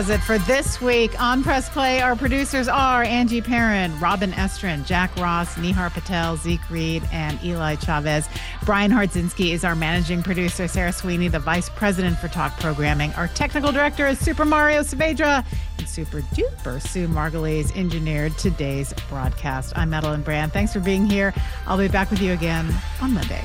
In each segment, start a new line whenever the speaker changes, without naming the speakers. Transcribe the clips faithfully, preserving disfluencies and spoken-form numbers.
That's it for this week on Press Play. Our producers are Angie Perrin, Robin Estrin, Jack Ross, Nihar Patel, Zeke Reed, and Eli Chavez. Brian Hardzinski is our managing producer. Sarah Sweeney, the vice president for talk programming. Our technical director is Super Mario Saavedra. And super duper Sue Margulies engineered today's broadcast. I'm Madeline Brand. Thanks for being here. I'll be back with you again on Monday.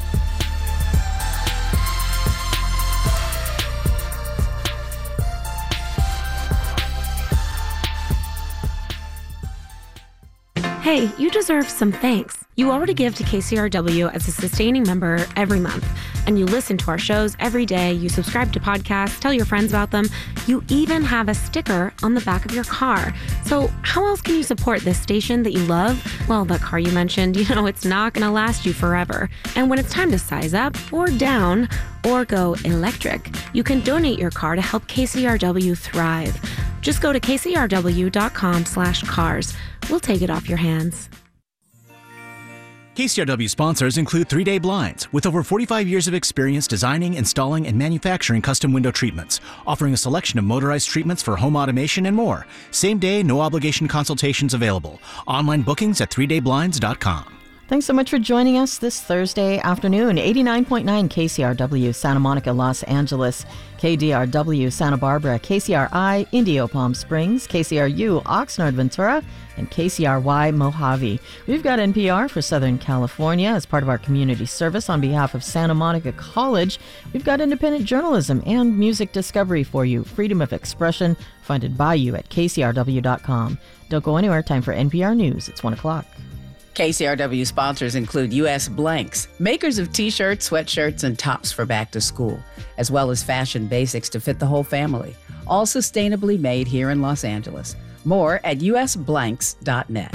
Hey, you deserve some thanks. You already give to K C R W as a sustaining member every month, and you listen to our shows every day. You subscribe to podcasts, tell your friends about them. You even have a sticker on the back of your car. So how else can you support this station that you love? Well, that car you mentioned, you know, it's not going to last you forever. And when it's time to size up or down or go electric, you can donate your car to help K C R W thrive. Just go to kcrw.com slash cars. We'll take it off your hands.
K C R W sponsors include three day Blinds, with over forty-five years of experience designing, installing, and manufacturing custom window treatments, offering a selection of motorized treatments for home automation and more. Same day, no obligation consultations available. Online bookings at three day blinds dot com.
Thanks so much for joining us this Thursday afternoon. eighty-nine point nine K C R W, Santa Monica, Los Angeles, K D R W, Santa Barbara, K C R I, Indio, Palm Springs, K C R U, Oxnard, Ventura, and K C R Y, Mojave. We've got N P R for Southern California as part of our community service on behalf of Santa Monica College. We've got independent journalism and music discovery for you. Freedom of expression funded by you at K C R W dot com. Don't go anywhere. Time for N P R News. It's one o'clock.
K C R W sponsors include U S Blanks, makers of t-shirts, sweatshirts, and tops for back to school, as well as fashion basics to fit the whole family, all sustainably made here in Los Angeles. More at U S blanks dot net.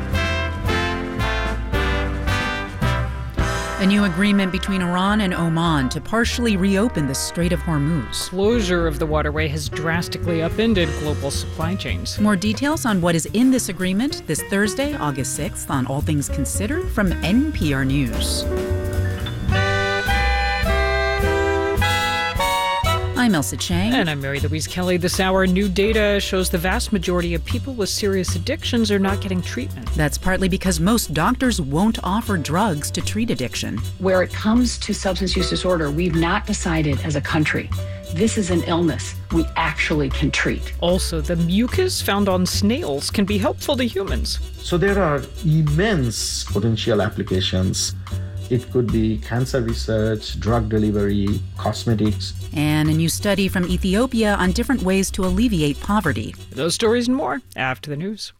A new agreement between Iran and Oman to partially reopen the Strait of Hormuz.
Closure of the waterway has drastically upended global supply chains.
More details on what is in this agreement this Thursday, August sixth, on All Things Considered from N P R News. I'm Elsa Chang.
And I'm Mary Louise Kelly. This hour, new data shows the vast majority of people with serious addictions are not getting treatment.
That's partly because most doctors won't offer drugs to treat addiction.
Where it comes to substance use disorder, we've not decided as a country, this is an illness we actually can treat.
Also, the mucus found on snails can be helpful to humans.
So there are immense potential applications. It could be cancer research, drug delivery, cosmetics.
And a new study from Ethiopia on different ways to alleviate poverty.
Those stories and more after the news.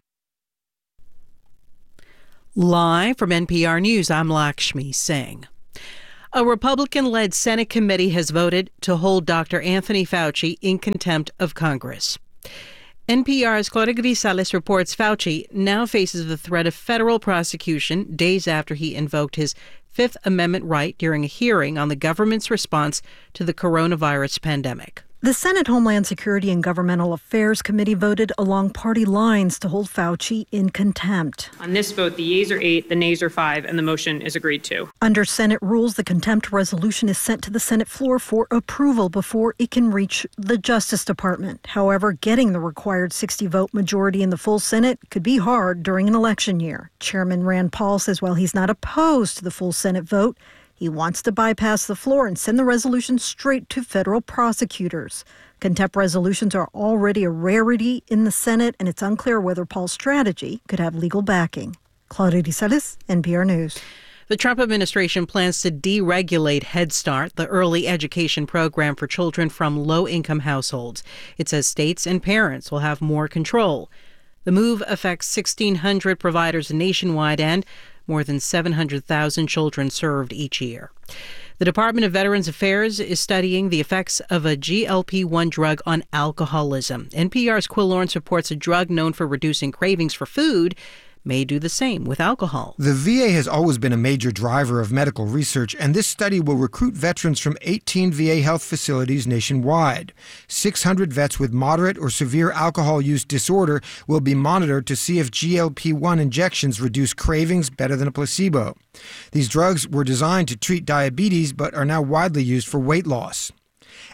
Live from N P R News, I'm Lakshmi Singh. A Republican-led Senate committee has voted to hold Doctor Anthony Fauci in contempt of Congress. N P R's Claudia Grisales reports Fauci now faces the threat of federal prosecution days after he invoked his Fifth Amendment right during a hearing on the government's response to the coronavirus pandemic.
The Senate Homeland Security and Governmental Affairs Committee voted along party lines to hold Fauci in contempt.
On this vote, the yeas are eight, the nays are five, and the motion is agreed to.
Under Senate rules, the contempt resolution is sent to the Senate floor for approval before it can reach the Justice Department. However, getting the required sixty-vote majority in the full Senate could be hard during an election year. Chairman Rand Paul says while he's not opposed to the full Senate vote, he wants to bypass the floor and send the resolution straight to federal prosecutors. Contempt resolutions are already a rarity in the Senate, and it's unclear whether Paul's strategy could have legal backing. Claudia Grisales, N P R News.
The Trump administration plans to deregulate Head Start, the early education program for children from low-income households. It says states and parents will have more control. The move affects sixteen hundred providers nationwide and more than seven hundred thousand children served each year. The Department of Veterans Affairs is studying the effects of a G L P one drug on alcoholism. N P R's Quill Lawrence reports a drug known for reducing cravings for food may do the same with alcohol.
The V A has always been a major driver of medical research, and this study will recruit veterans from eighteen V A health facilities nationwide. six hundred vets with moderate or severe alcohol use disorder will be monitored to see if G L P one injections reduce cravings better than a placebo. These drugs were designed to treat diabetes but are now widely used for weight loss.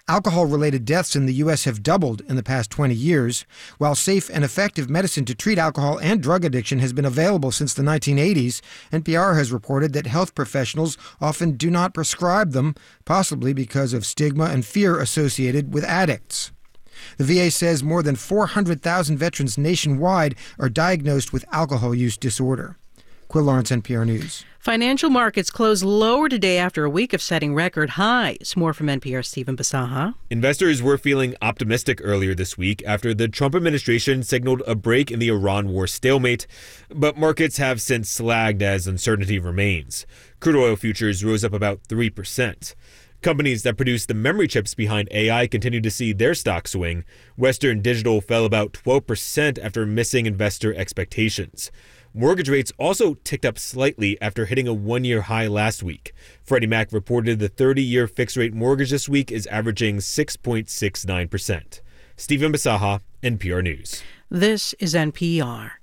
Alcohol-related deaths in the U S have doubled in the past twenty years. While safe and effective medicine to treat alcohol and drug addiction has been available since the nineteen eighties, N P R has reported that health professionals often do not prescribe them, possibly because of stigma and fear associated with addicts. The V A says more than four hundred thousand veterans nationwide are diagnosed with alcohol use disorder. Quill Lawrence, N P R News.
Financial markets closed lower today after a week of setting record highs. More from N P R's Stephen Basaha.
Investors were feeling optimistic earlier this week after the Trump administration signaled a break in the Iran war stalemate, but markets have since lagged as uncertainty remains. Crude oil futures rose up about three percent. Companies that produce the memory chips behind A I continue to see their stock swing. Western Digital fell about twelve percent after missing investor expectations. Mortgage rates also ticked up slightly after hitting a one-year high last week. Freddie Mac reported the thirty-year fixed-rate mortgage this week is averaging six point six nine percent. Stephen Basaha, N P R News.
This is N P R.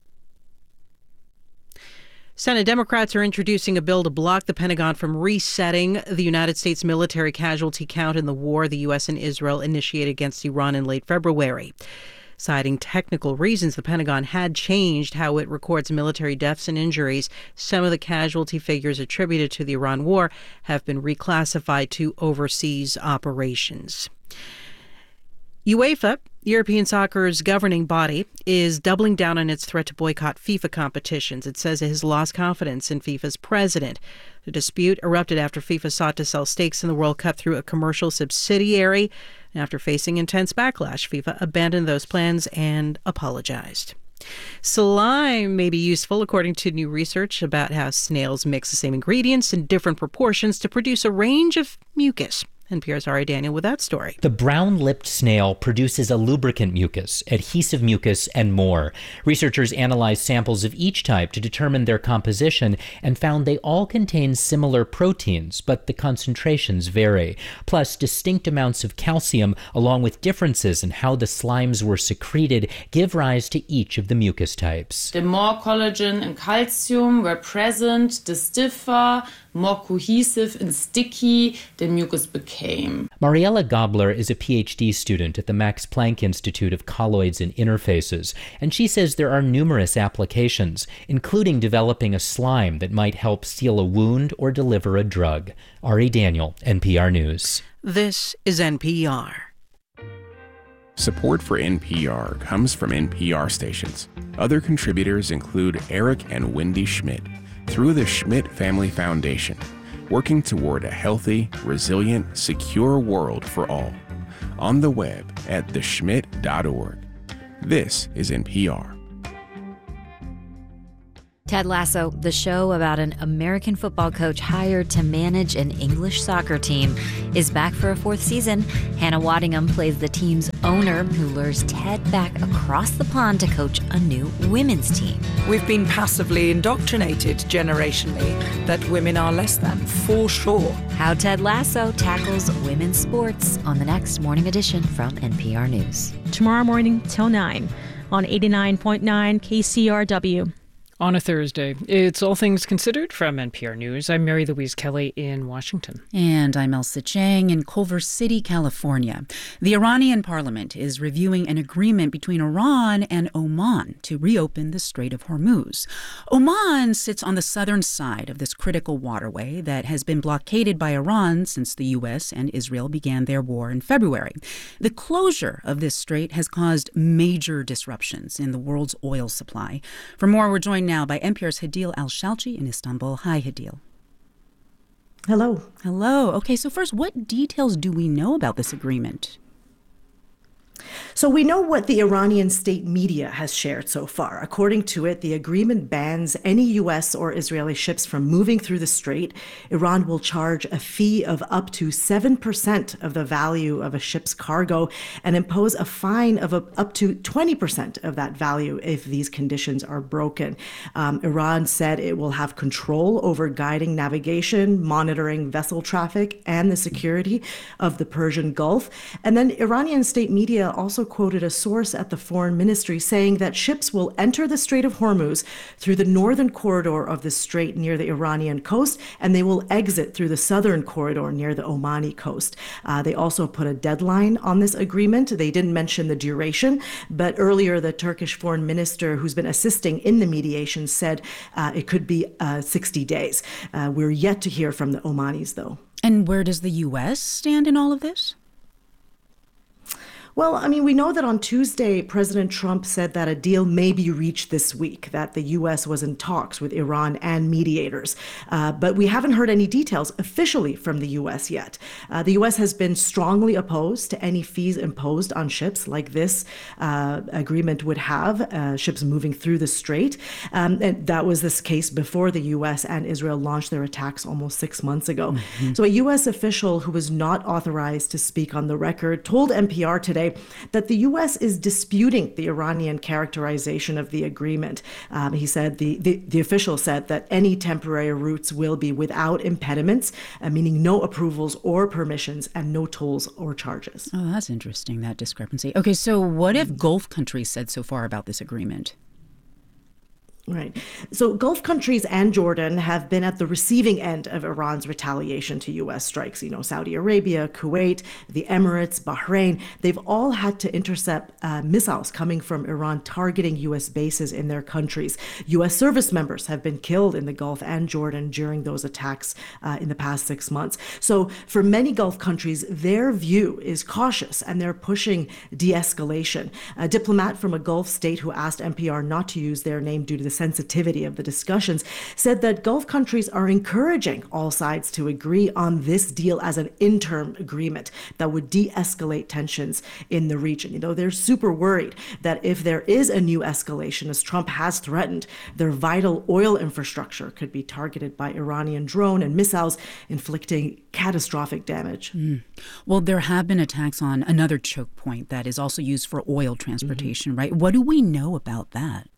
Senate Democrats are introducing a bill to block the Pentagon from resetting the United States military casualty count in the war the U S and Israel initiated against Iran in late February. Citing technical reasons, the Pentagon had changed how it records military deaths and injuries. Some of the casualty figures attributed to the Iran war have been reclassified to overseas operations. UEFA, European soccer's governing body, is doubling down on its threat to boycott FIFA competitions. It says it has lost confidence in FIFA's president. The dispute erupted after FIFA sought to sell stakes in the World Cup through a commercial subsidiary. After facing intense backlash, FIFA abandoned those plans and apologized. Slime may be useful, according to new research about how snails mix the same ingredients in different proportions to produce a range of mucus. N P R's Ari Daniel with that story.
The brown-lipped snail produces a lubricant mucus, adhesive mucus, and more. Researchers analyzed samples of each type to determine their composition and found they all contain similar proteins, but the concentrations vary. Plus, distinct amounts of calcium, along with differences in how the slimes were secreted, give rise to each of the mucus types.
The more collagen and calcium were present, the stiffer, more cohesive and sticky the mucus became.
Mariella Gabler is a P H D student at the Max Planck Institute of Colloids and Interfaces, and she says there are numerous applications, including developing a slime that might help seal a wound or deliver a drug. Ari Daniel, N P R News.
This is N P R.
Support for N P R comes from N P R stations. Other contributors include Eric and Wendy Schmidt, through the Schmidt Family Foundation, working toward a healthy, resilient, secure world for all. On the web at the schmidt dot org. This is N P R.
Ted Lasso, the show about an American football coach hired to manage an English soccer team, is back for a fourth season. Hannah Waddingham plays the team's owner who lures Ted back across the pond to coach a new women's team.
We've been passively indoctrinated generationally that women are less than, for sure.
How Ted Lasso tackles women's sports on the next morning edition from N P R News.
Tomorrow morning till nine on eighty-nine point nine K C R W.
On a Thursday, it's All Things Considered from N P R News. I'm Mary Louise Kelly in Washington.
And I'm Elsa Chang in Culver City, California. The Iranian parliament is reviewing an agreement between Iran and Oman to reopen the Strait of Hormuz. Oman sits on the southern side of this critical waterway that has been blockaded by Iran since the U S and Israel began their war in February. The closure of this strait has caused major disruptions in the world's oil supply. For more, we're joined now by N P R's Hadil Al-Shalchi in Istanbul. Hi, Hadil.
Hello.
Hello. Okay, so first, what details do we know about this agreement?
So we know what the Iranian state media has shared so far. According to it, the agreement bans any U S or Israeli ships from moving through the strait. Iran will charge a fee of up to seven percent of the value of a ship's cargo and impose a fine of a, up to twenty percent of that value if these conditions are broken. Um, Iran said it will have control over guiding navigation, monitoring vessel traffic, and the security of the Persian Gulf. And then Iranian state media also quoted a source at the Foreign Ministry saying that ships will enter the Strait of Hormuz through the northern corridor of the strait near the Iranian coast, and they will exit through the southern corridor near the Omani coast. Uh, they also put a deadline on this agreement. They didn't mention the duration, but earlier the Turkish foreign minister, who's been assisting in the mediation, said uh, it could be uh, sixty days. Uh, we're yet to hear from the Omanis, though.
And where does the U S stand in all of this?
Well, I mean, we know that on Tuesday, President Trump said that a deal may be reached this week, that the U S was in talks with Iran and mediators. Uh, but we haven't heard any details officially from the U S yet. Uh, the U S has been strongly opposed to any fees imposed on ships like this uh, agreement would have, uh, ships moving through the strait. Um, and that was this case before the U S and Israel launched their attacks almost six months ago. Mm-hmm. So a U S official who was not authorized to speak on the record told N P R today that the U S is disputing the Iranian characterization of the agreement. Um, he said, the, the, the official said that any temporary routes will be without impediments, uh, meaning no approvals or permissions and no tolls or charges.
Oh, that's interesting, that discrepancy. Okay, so what have Gulf countries said so far about this agreement?
Right. So Gulf countries and Jordan have been at the receiving end of Iran's retaliation to U S strikes. You know, Saudi Arabia, Kuwait, the Emirates, Bahrain, they've all had to intercept uh, missiles coming from Iran targeting U S bases in their countries. U S service members have been killed in the Gulf and Jordan during those attacks uh, in the past six months. So for many Gulf countries, their view is cautious and they're pushing de-escalation. A diplomat from a Gulf state who asked N P R not to use their name due to the sensitivity of the discussions said that Gulf countries are encouraging all sides to agree on this deal as an interim agreement that would de-escalate tensions in the region. You know, they're super worried that if there is a new escalation, as Trump has threatened, their vital oil infrastructure could be targeted by Iranian drone and missiles, inflicting catastrophic damage.
Mm. Well, there have been attacks on another choke point that is also used for oil transportation, mm-hmm. right? What do we know about that?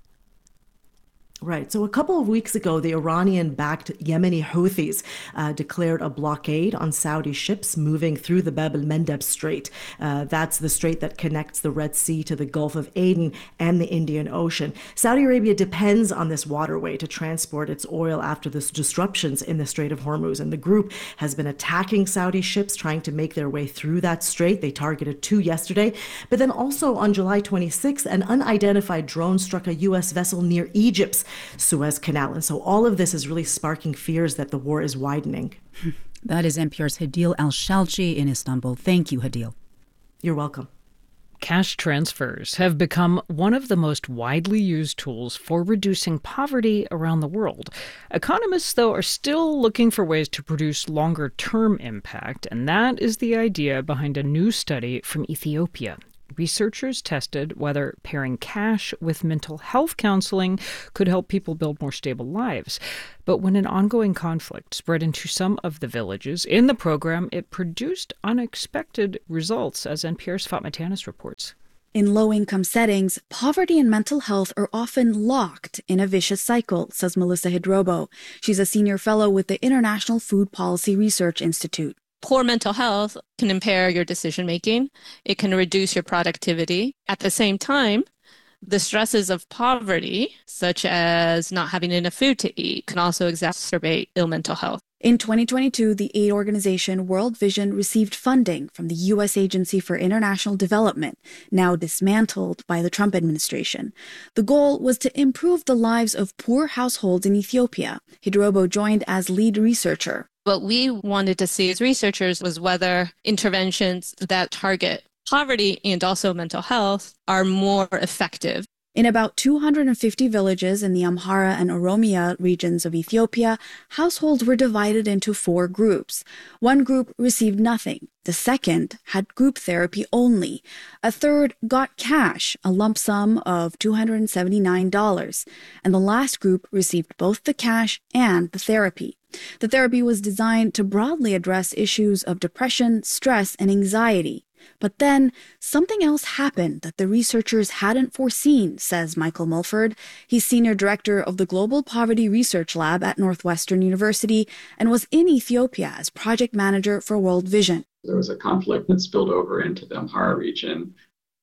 Right. So a couple of weeks ago, the Iranian-backed Yemeni Houthis uh, declared a blockade on Saudi ships moving through the Bab el-Mandeb Strait. Uh, that's the strait that connects the Red Sea to the Gulf of Aden and the Indian Ocean. Saudi Arabia depends on this waterway to transport its oil after the disruptions in the Strait of Hormuz. And the group has been attacking Saudi ships trying to make their way through that strait. They targeted two yesterday. But then also on July twenty-sixth, an unidentified drone struck a U S vessel near Egypt's Suez Canal. And so all of this is really sparking fears that the war is widening.
That is N P R's Hadeel Al-Shalchi in Istanbul. Thank you, Hadeel.
You're welcome.
Cash transfers have become one of the most widely used tools for reducing poverty around the world. Economists, though, are still looking for ways to produce longer-term impact, and that is the idea behind a new study from Ethiopia. Researchers tested whether pairing cash with mental health counseling could help people build more stable lives. But when an ongoing conflict spread into some of the villages in the program, it produced unexpected results, as N P R's Fatma Tanis reports.
In low-income settings, poverty and mental health are often locked in a vicious cycle, says Melissa Hidrobo. She's a senior fellow with the International Food Policy Research Institute.
Poor mental health can impair your decision-making. It can reduce your productivity. At the same time, the stresses of poverty, such as not having enough food to eat, can also exacerbate ill mental health.
In twenty twenty-two, the aid organization World Vision received funding from the U S Agency for International Development, now dismantled by the Trump administration. The goal was to improve the lives of poor households in Ethiopia. Hidrobo joined as lead researcher.
What we wanted to see as researchers was whether interventions that target poverty and also mental health are more effective.
In about two hundred fifty villages in the Amhara and Oromia regions of Ethiopia, households were divided into four groups. One group received nothing. The second had group therapy only. A third got cash, a lump sum of two hundred seventy-nine dollars. And the last group received both the cash and the therapy. The therapy was designed to broadly address issues of depression, stress, and anxiety. But then, something else happened that the researchers hadn't foreseen, says Michael Mulford. He's senior director of the Global Poverty Research Lab at Northwestern University and was in Ethiopia as project manager for World Vision.
There was a conflict that spilled over into the Amhara region,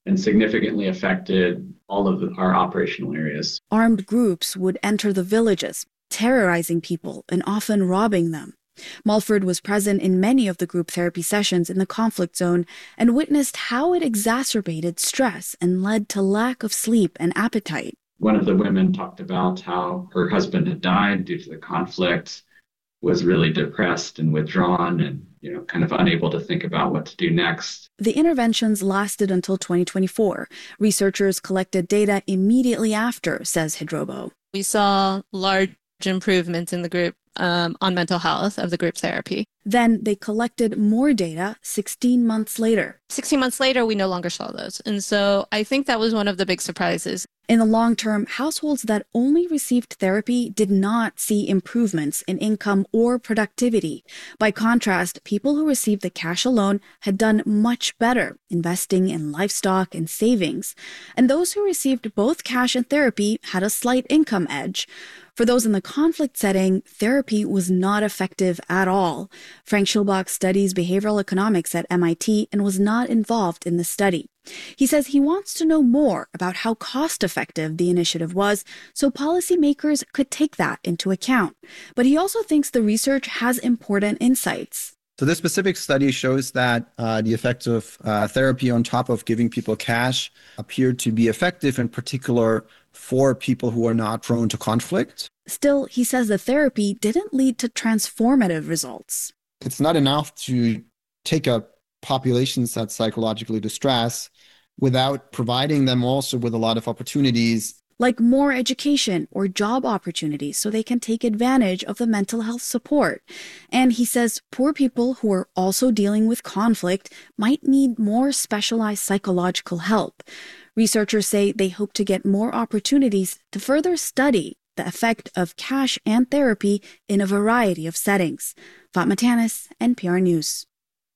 and significantly affected all of the, our operational areas.
Armed groups would enter the villages, terrorizing people and often robbing them. Mulford was present in many of the group therapy sessions in the conflict zone and witnessed how it exacerbated stress and led to lack of sleep and appetite.
One of the women talked about how her husband had died due to the conflict, was really depressed and withdrawn and, you know, kind of unable to think about what to do next.
The interventions lasted until twenty twenty-four. Researchers collected data immediately after, says Hidrobo.
We saw large improvements in the group um, on mental health of the group therapy.
Then they collected more data sixteen months later.
sixteen months later, we no longer saw those. And so I think that was one of the big surprises.
In the long term, households that only received therapy did not see improvements in income or productivity. By contrast, people who received the cash alone had done much better, investing in livestock and savings. And those who received both cash and therapy had a slight income edge. For those in the conflict setting, therapy was not effective at all. Frank Schilbach studies behavioral economics at M I T and was not involved in the study. He says he wants to know more about how cost-effective the initiative was so policymakers could take that into account. But he also thinks the research has important insights.
So this specific study shows that uh, the effects of uh, therapy on top of giving people cash appeared to be effective, in particular for people who are not prone to conflict.
Still, he says the therapy didn't lead to transformative results.
It's not enough to take a population that's psychologically distressed without providing them also with a lot of opportunities,
like more education or job opportunities so they can take advantage of the mental health support. And he says poor people who are also dealing with conflict might need more specialized psychological help. Researchers say they hope to get more opportunities to further study the effect of cash and therapy in a variety of settings. Fatma Tanis, N P R News.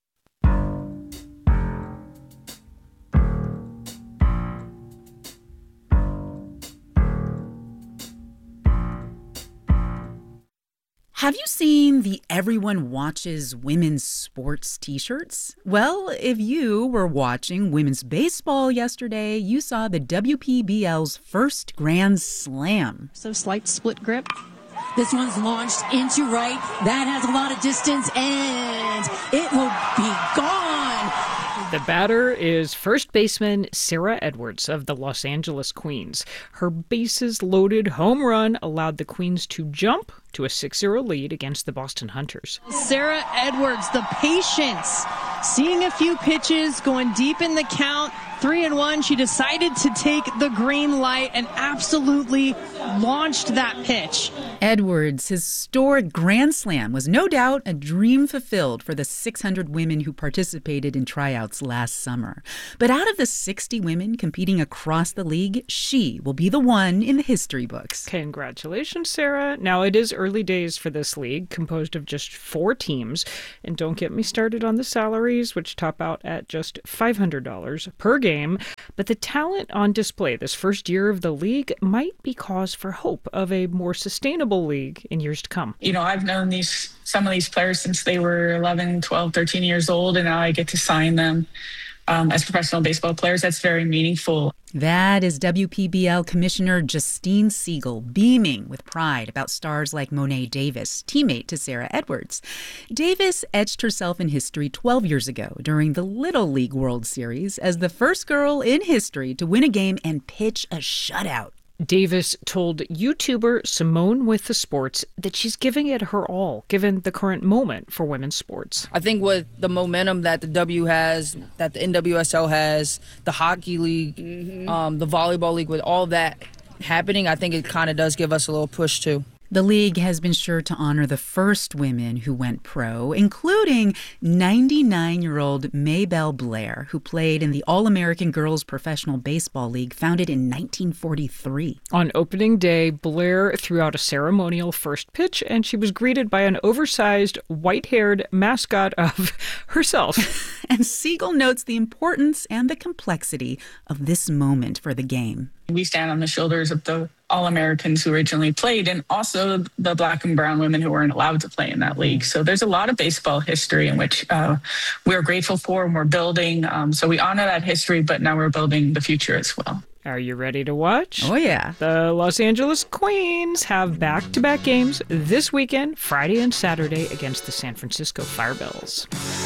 Have you seen the Everyone Watches Women's Sports t-shirts? Well, if you were watching women's baseball yesterday, you saw the W P B L's first Grand Slam.
So slight split grip. This one's launched into right. That has a lot of distance, and it will be gone.
The batter is first baseman Sarah Edwards of the Los Angeles Queens. Her bases-loaded home run allowed the Queens to jump to a six zero lead against the Boston Hunters.
Sarah Edwards, the patience, seeing a few pitches, going deep in the count, three and one. She decided to take the green light and absolutely launched that pitch.
Edwards' historic Grand Slam was no doubt a dream fulfilled for the six hundred women who participated in tryouts last summer. But out of the sixty women competing across the league, she will be the one in the history books.
Congratulations, Sarah. Now, it is early days for this league, composed of just four teams. And don't get me started on the salaries, which top out at just five hundred dollars per game. But the talent on display this first year of the league might be cause for hope of a more sustainable league in years to come.
You know, I've known these some of these players since they were eleven, twelve, thirteen years old, and now I get to sign them um, as professional baseball players. That's very meaningful.
That is W P B L Commissioner Justine Siegel beaming with pride about stars like Mo'ne Davis, teammate to Sarah Edwards. Davis etched herself in history twelve years ago during the Little League World Series as the first girl in history to win a game and pitch a shutout.
Davis told YouTuber Simone with the Sports that she's giving it her all, given the current moment for women's sports.
I think with the momentum that the W has, that the N W S L has, the hockey league, mm-hmm. um, the volleyball league, with all that happening, I think it kind of does give us a little push too.
The league has been sure to honor the first women who went pro, including ninety-nine-year-old Maybelle Blair, who played in the All-American Girls Professional Baseball League, founded in nineteen forty-three.
On opening day, Blair threw out a ceremonial first pitch, and she was greeted by an oversized, white-haired mascot of herself.
And Siegel notes the importance and the complexity of this moment for the game.
We stand on the shoulders of the All-Americans who originally played, and also the Black and brown women who weren't allowed to play in that league. So there's a lot of baseball history in which uh, we're grateful for and we're building. Um, so we honor that history, but now we're building the future as well.
Are you ready to watch?
Oh, yeah.
The Los Angeles Queens have back-to-back games this weekend, Friday and Saturday, against the San Francisco Firebells.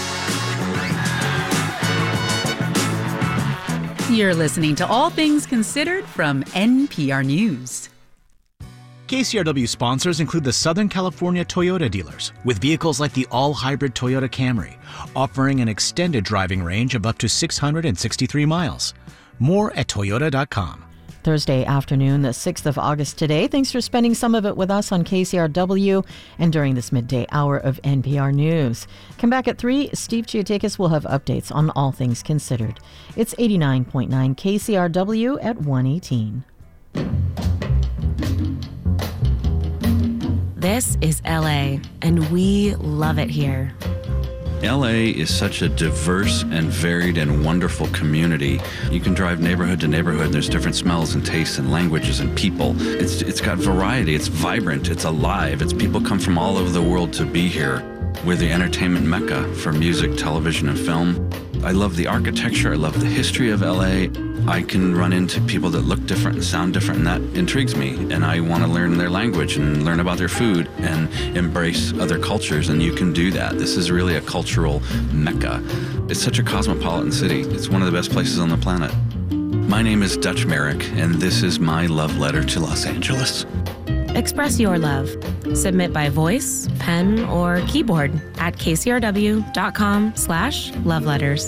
You're listening to All Things Considered from N P R News.
K C R W sponsors include the Southern California Toyota dealers, with vehicles like the all-hybrid Toyota Camry, offering an extended driving range of up to six hundred sixty-three miles. More at toyota dot com.
Thursday afternoon, the sixth of August today. Thanks for spending some of it with us on K C R W and during this midday hour of N P R News. Come back at three. Steve Chiotakis will have updates on All Things Considered. It's eighty-nine point nine K C R W at one eighteen.
This is L A, and we love it here.
L A is such a diverse and varied and wonderful community. You can drive neighborhood to neighborhood and there's different smells and tastes and languages and people. It's it's got variety, it's vibrant, it's alive. It's people come from all over the world to be here. We're the entertainment mecca for music, television, and film. I love the architecture, I love the history of L A. I can run into people that look different and sound different, and that intrigues me. And I want to learn their language and learn about their food and embrace other cultures, and you can do that. This is really a cultural mecca. It's such a cosmopolitan city. It's one of the best places on the planet. My name is Dutch Merrick, and this is my love letter to Los Angeles.
Express your love. Submit by voice, pen, or keyboard at kcrw.com slash love letters.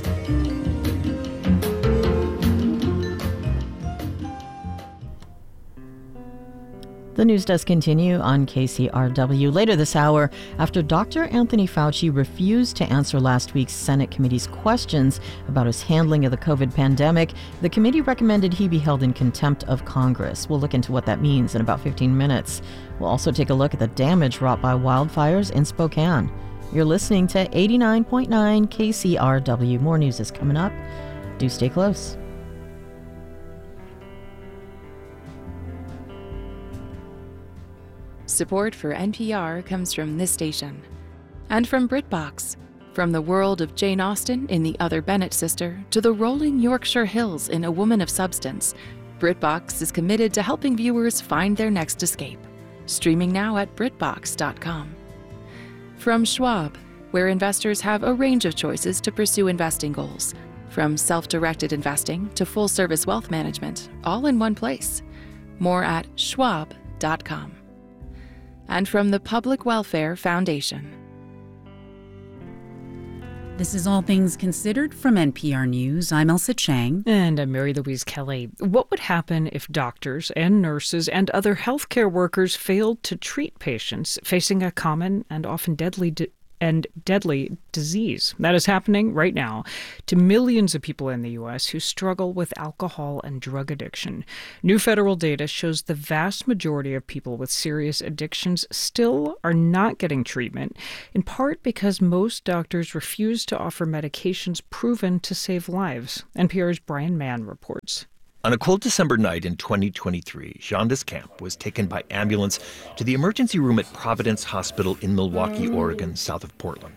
The news does continue on K C R W. Later this hour, after Doctor Anthony Fauci refused to answer last week's Senate committee's questions about his handling of the COVID pandemic, the committee recommended he be held in contempt of Congress. We'll look into what that means in about fifteen minutes. We'll also take a look at the damage wrought by wildfires in Spokane. You're listening to eighty-nine point nine K C R W. More news is coming up. Do stay close.
Support for N P R comes from this station. And from BritBox. From the world of Jane Austen in The Other Bennett Sister to the rolling Yorkshire Hills in A Woman of Substance, BritBox is committed to helping viewers find their next escape. Streaming now at britbox dot com. From Schwab, where investors have a range of choices to pursue investing goals. From self-directed investing to full-service wealth management, all in one place. More at schwab dot com. And from the Public Welfare Foundation.
This is All Things Considered from N P R News. I'm Elsa Chang.
And I'm Mary Louise Kelly. What would happen if doctors and nurses and other healthcare workers failed to treat patients facing a common and often deadly di- and deadly disease? That is happening right now to millions of people in the U S who struggle with alcohol and drug addiction. New federal data shows the vast majority of people with serious addictions still are not getting treatment, in part because most doctors refuse to offer medications proven to save lives. N P R's Brian Mann reports.
On a cold December night in twenty twenty-three, Jean Descamps was taken by ambulance to the emergency room at Providence Hospital in Milwaukie, Oregon, south of Portland.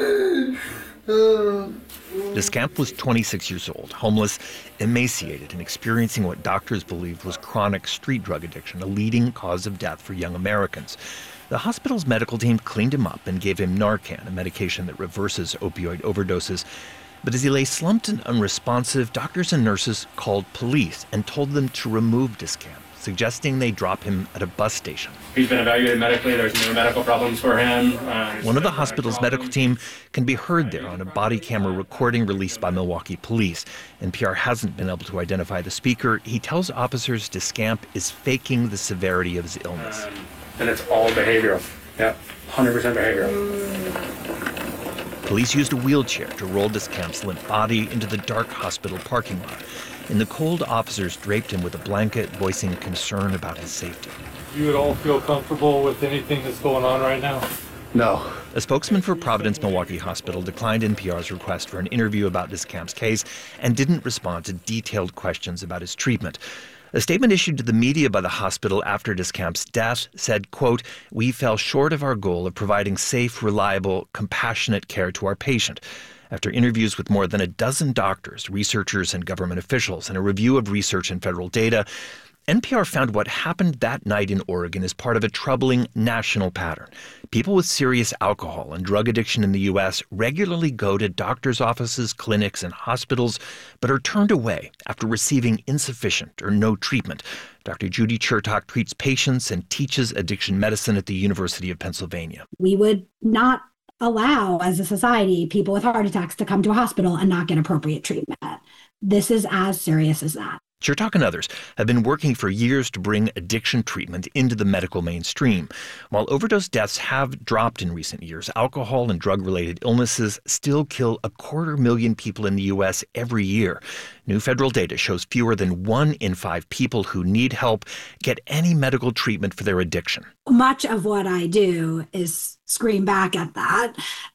Descamps was twenty-six years old, homeless, emaciated, and experiencing what doctors believed was chronic street drug addiction, a leading cause of death for young Americans. The hospital's medical team cleaned him up and gave him Narcan, a medication that reverses opioid overdoses. But as he lay slumped and unresponsive, doctors and nurses called police and told them to remove Descamps, suggesting they drop him at a bus station.
He's been evaluated medically. There's no medical problems for him. Uh,
One of the hospital's medical team can be heard there on a body camera recording released by Milwaukee police. N P R hasn't been able to identify the speaker. He tells officers Descamps is faking the severity of his illness.
Um, and it's all behavioral. Yeah, one hundred percent behavioral.
Police used a wheelchair to roll Descamps' limp body into the dark hospital parking lot. In the cold, officers draped him with a blanket, voicing concern about his safety.
You would all feel comfortable with anything that's going on right now?
No. A spokesman for Providence Milwaukie Hospital declined N P R's request for an interview about Descamps' case and didn't respond to detailed questions about his treatment. A statement issued to the media by the hospital after Discamp's death said, quote, "We fell short of our goal of providing safe, reliable, compassionate care to our patient." After interviews with more than a dozen doctors, researchers, and government officials, and a review of research and federal data, N P R found what happened that night in Oregon is part of a troubling national pattern. People with serious alcohol and drug addiction in the U S regularly go to doctors' offices, clinics, and hospitals, but are turned away after receiving insufficient or no treatment. Doctor Judy Chertok treats patients and teaches addiction medicine at the University of Pennsylvania.
We would not allow, as a society, people with heart attacks to come to a hospital and not get appropriate treatment. This is as serious as that.
Chertok and others have been working for years to bring addiction treatment into the medical mainstream. While overdose deaths have dropped in recent years, alcohol and drug-related illnesses still kill a quarter million people in the U S every year. New federal data shows fewer than one in five people who need help get any medical treatment for their addiction.
Much of what I do is scream back at that.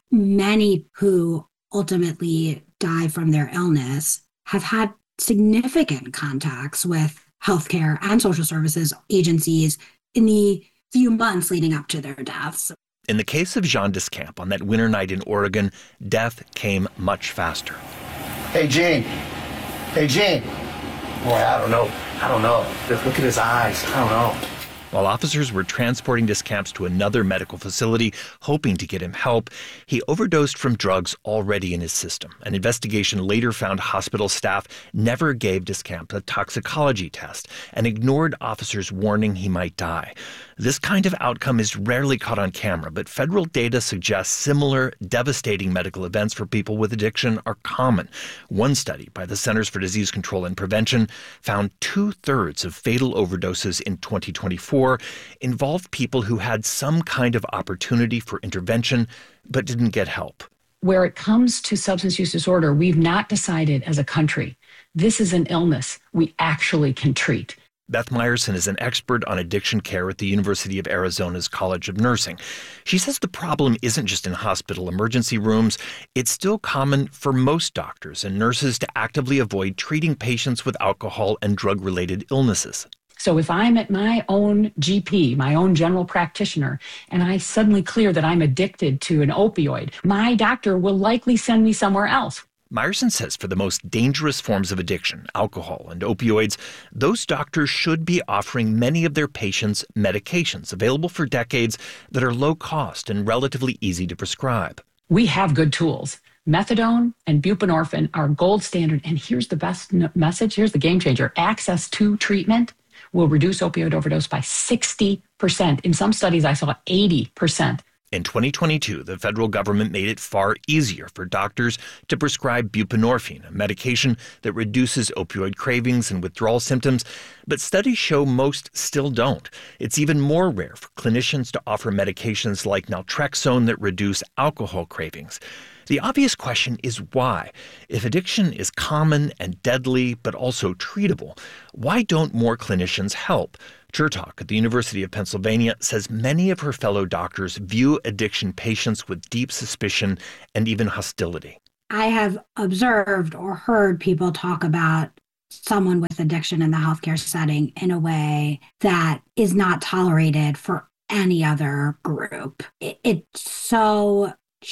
Many who ultimately die from their illness have had significant contacts with healthcare and social services agencies in the few months leading up to their deaths.
In the case of Jean Discamp on that winter night in Oregon, death came much faster.
Hey, Gene. Hey, Gene. Boy, I don't know. I don't know. Just look at his eyes. I don't know.
While officers were transporting Discamp to another medical facility, hoping to get him help, he overdosed from drugs already in his system. An investigation later found hospital staff never gave Discamp a toxicology test and ignored officers' warning he might die. This kind of outcome is rarely caught on camera, but federal data suggests similar devastating medical events for people with addiction are common. One study by the Centers for Disease Control and Prevention found two-thirds of fatal overdoses in twenty twenty-four involved people who had some kind of opportunity for intervention but didn't get help.
Where it comes to substance use disorder, we've not decided as a country, this is an illness we actually can treat.
Beth Meyerson is an expert on addiction care at the University of Arizona's College of Nursing. She says the problem isn't just in hospital emergency rooms. It's still common for most doctors and nurses to actively avoid treating patients with alcohol and drug-related illnesses.
So if I'm at my own G P, my own general practitioner, and I suddenly clear that I'm addicted to an opioid, my doctor will likely send me somewhere else.
Meyerson says for the most dangerous forms of addiction, alcohol and opioids, those doctors should be offering many of their patients medications available for decades that are low cost and relatively easy to prescribe.
We have good tools. Methadone and buprenorphine are gold standard. And here's the best message. Here's the game changer. Access to treatment will reduce opioid overdose by sixty percent. In some studies, I saw eighty percent.
In twenty twenty-two, the federal government made it far easier for doctors to prescribe buprenorphine, a medication that reduces opioid cravings and withdrawal symptoms, but studies show most still don't. It's even more rare for clinicians to offer medications like naltrexone that reduce alcohol cravings. The obvious question is why? If addiction is common and deadly, but also treatable, why don't more clinicians help? Chertok at the University of Pennsylvania says many of her fellow doctors view addiction patients with deep suspicion and even hostility.
I have observed or heard people talk about someone with addiction in the healthcare setting in a way that is not tolerated for any other group. It, it's so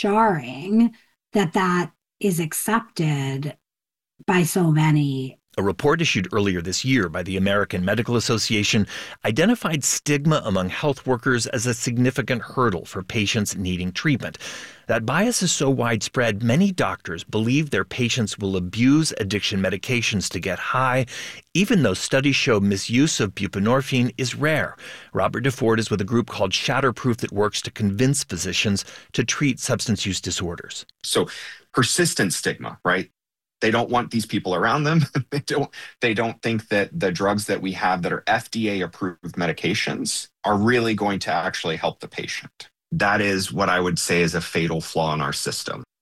jarring that that is accepted by so many.
A report issued earlier this year by the American Medical Association identified stigma among health workers as a significant hurdle for patients needing treatment. That bias is so widespread, many doctors believe their patients will abuse addiction medications to get high, even though studies show misuse of buprenorphine is rare. Robert DeFord is with a group called Shatterproof that works to convince physicians to treat substance use disorders.
So persistent stigma, right? They don't want these people around them. they don't they don't think that the drugs that we have that are F D A-approved medications are really going to actually help the patient. That is what I would say is a fatal flaw in our system.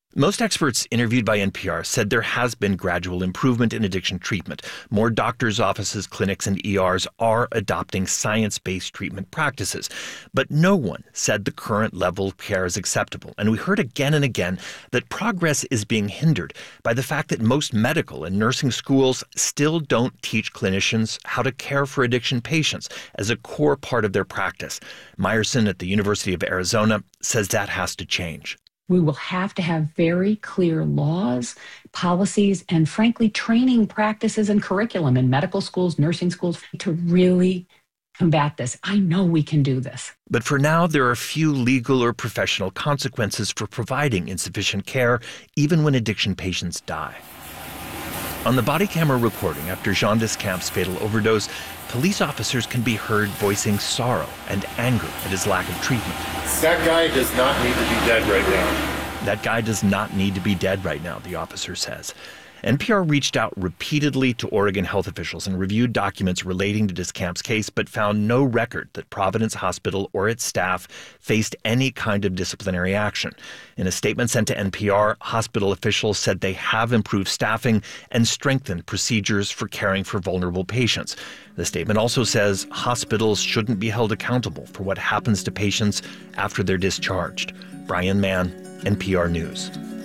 Most experts interviewed by N P R said there has been gradual improvement in addiction treatment. More doctors' offices, clinics, and E Rs are adopting science-based treatment practices. But no one said the current level of care is acceptable. And we heard again and again that progress is being hindered by the fact that most medical and nursing schools still don't teach clinicians how to care for addiction patients as a core part of their practice. Meyerson at the University of Arizona says that has to change.
We will have to have very clear laws, policies, and frankly, training practices and curriculum in medical schools, nursing schools to really combat this. I know we can do this.
But for now, there are few legal or professional consequences for providing insufficient care, even when addiction patients die. On the body camera recording after Jean Descamp's fatal overdose, police officers can be heard voicing sorrow and anger at his lack of treatment.
That guy does not need to be dead right now.
That guy does not need to be dead right now, the officer says. N P R reached out repeatedly to Oregon health officials and reviewed documents relating to Descamp's case, but found no record that Providence Hospital or its staff faced any kind of disciplinary action. In a statement sent to N P R, hospital officials said they have improved staffing and strengthened procedures for caring for vulnerable patients. The statement also says hospitals shouldn't be held accountable for what happens to patients after they're discharged. Brian Mann, N P R News.